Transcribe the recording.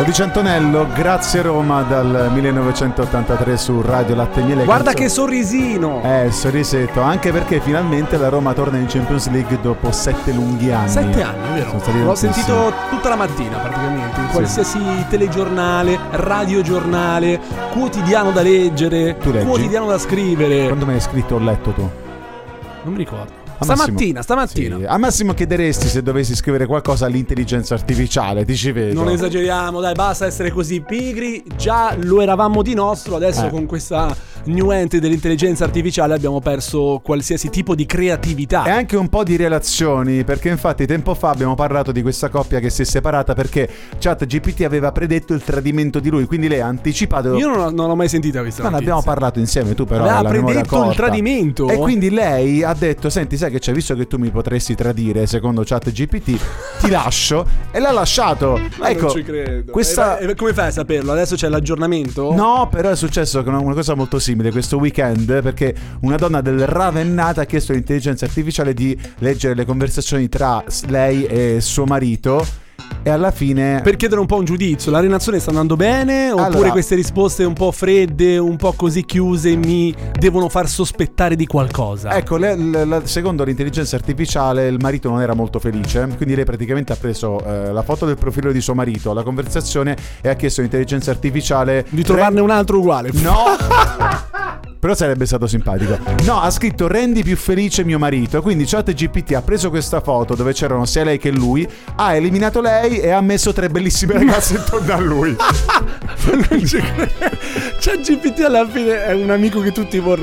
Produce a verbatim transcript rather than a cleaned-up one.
Odice Antonello, grazie Roma dal millenovecentottantatré su Radio Latte e Miele. Guarda canzone... che sorrisino! Eh, sorrisetto, anche perché finalmente la Roma torna in Champions League dopo sette lunghi anni. Sette anni, vero? L'ho sentito tutta la mattina praticamente, in qualsiasi sì. telegiornale, radiogiornale, quotidiano da leggere, quotidiano da scrivere. Quando me l'hai scritto ho letto tu? Non mi ricordo. A Stamattina, Massimo, stamattina. Sì. A Massimo chiederesti se dovessi scrivere qualcosa all'intelligenza artificiale, ti ci vedo. Non esageriamo, dai, basta essere così pigri. Già lo eravamo di nostro, adesso eh. con questa new entry dell'intelligenza artificiale abbiamo perso qualsiasi tipo di creatività. E anche un po' di relazioni, perché infatti tempo fa abbiamo parlato di questa coppia che si è separata perché ChatGPT aveva predetto il tradimento di lui, quindi lei ha anticipato. Io non, ho, non l'ho mai sentita questa Ma ne abbiamo parlato insieme, tu però aveva predetto il tradimento. E quindi lei ha detto: senti, sai che c'è, visto che tu mi potresti tradire secondo ChatGPT, ti lascio. E l'ha lasciato. Ma ecco, non ci credo. questa... e, e come fai a saperlo? Adesso c'è l'aggiornamento? No, però è successo una cosa molto simile questo weekend, perché una donna del Ravennata ha chiesto all'intelligenza artificiale di leggere le conversazioni tra lei e suo marito. E alla fine, per chiedere un po' un giudizio, la relazione sta andando bene? Oppure allora, queste risposte un po' fredde, un po' così chiuse mi devono far sospettare di qualcosa? Ecco, le, le, le, secondo l'intelligenza artificiale il marito non era molto felice, quindi lei praticamente ha preso eh, la foto del profilo di suo marito, la conversazione, e ha chiesto all'intelligenza artificiale di trovarne un altro uguale. No. Però sarebbe stato simpatico. No, ha scritto: rendi più felice mio marito. Quindi ChatGPT ha preso questa foto dove c'erano sia lei che lui, ha eliminato lei e ha messo tre bellissime ragazze intorno a lui. ChatGPT alla fine è un amico che tutti vorrebbero.